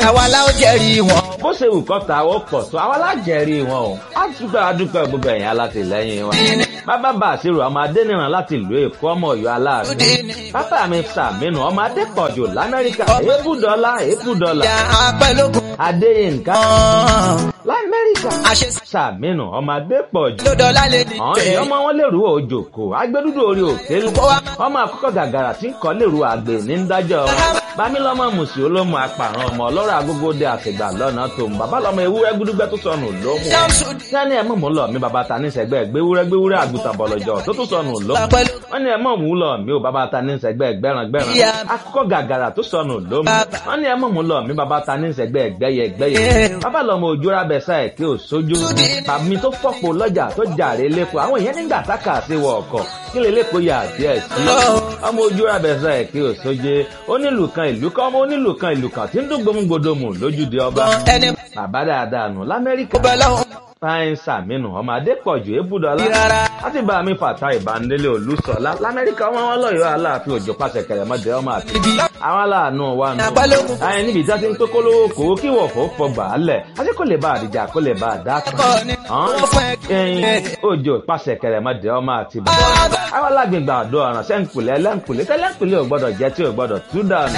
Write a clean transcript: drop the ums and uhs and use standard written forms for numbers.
àwa la ó jẹ́rìí wọn. bó ṣe wù kọ́ta ó pọ̀ tó àwa lájẹ̀rí wọn o á túbọ̀ adúpẹ́ gbogbo ẹ̀yìn alátìlẹ́yìn wọn. bàbá Bàṣírù ọmọ Adéníran láti ìlú Èkó ọmọ Ọ̀yọ́ Aláàfin. bàbá mi Sàmínù ọmọ Adépọ̀jù l'Amẹ́ríkà èébùdọ́lá Adéyínká l'Amẹ́ríkà Sàmínú ọmọ Adépọ̀jù. ọ̀hún ọmọ wọn lèrú òjòkó agbẹ́dúdú orí òkèlú ọmọ àkọ́kọ́ gàgàrà tí ń kọ́ lèrú àgbè ní dájọ́ bámílọ́mọ mùsì olómù apàrọ̀ ọmọ ọlọ́rọ̀ agógóde àtìgbà lọ́nà tó ń bàbá lọ́mọ ewúrẹ́ gúdúgbẹ́ tó sọnù lómù. sani ẹ̀ mọ̀ mú lọ mi bàbá ta ní sẹ́gbẹ́ gbéwúrẹ́ àgùntàn bọ̀lọ̀jọ̀ tó tún sọnù lómù. wọ́n ní ẹ̀ mọ̀ mú lọ mi ò bàbá ta ní sẹ́gbẹ́ gbẹ́ràn akọ́kọ́ gàgàrà tó sọnù lómù. wọ́n ní ẹ̀ mọ̀ mú lọ mi bàbá ta ní sẹ́gbẹ́ gbẹ́yẹ bàbá lọ́mọ òjòrà bẹ̀sà ẹ̀ kí ò sójú. tàbí tó fọ́pọ̀ lọ́jà tó jàre lẹ́kọ̀ọ́ àwọn èèyàn nígbà tákà sí wọ ọkọ̀ kí lè lẹ́kọ̀ọ́ yà díẹ̀ sí. ọmọ òjòrà bẹ̀sà ẹ̀ kí ò sójú onílù kan ìlú kan ọmọ onílù kan ìlú kan tí ń dún gbòmùgbòdòmù lójúde ọba. bàbá dáadáa nù l'Amẹ́ríkà. fáyín Sàmínù ọmọ Adépọ̀jù èébùdọ́lá. láti bá mi fàtà ìbánilé Olúṣọlá l'Amẹ́ríkà ọmọ wọn lọ́yọ̀ọ́ Aláàfin Òjó pàṣẹ kẹrẹmọdé ọmọ àti. àwọn aláàánú wa nù. àyìn níbi ìjà ti ń tó kólówó kòwó kí wọ̀fọ̀ fọgbà á lẹ̀ àti kó lè bá àdìjà kó lè bá àdá kan. ẹyin Òjó pàṣẹ kẹrẹmọdé ọmọ àti bàbá. àwọn alágbègbè àdó ọ̀ràn sẹ́ńkùlẹ̀ ẹlẹ́ńkùlẹ̀ tẹ́lẹ̀ńkùlẹ̀ ò gbọ́dọ̀ jẹ́ tí ò gbọ́dọ̀ tú dànù.